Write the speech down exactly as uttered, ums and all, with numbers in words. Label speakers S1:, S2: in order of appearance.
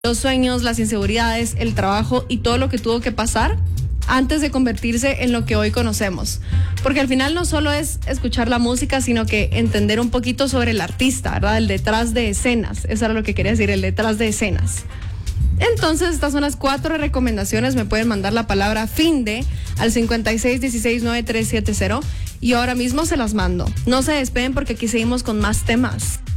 S1: los sueños, las inseguridades, el trabajo y todo lo que tuvo que pasar antes de convertirse en lo que hoy conocemos. Porque al final no solo es escuchar la música, sino que entender un poquito sobre el artista, ¿verdad? El detrás de escenas. Eso era lo que quería decir, el detrás de escenas. Entonces, estas son las cuatro recomendaciones. Me pueden mandar la palabra finde al cincuenta y seis dieciséis noventa y tres setenta y ahora mismo se las mando. No se despeguen porque aquí seguimos con más temas.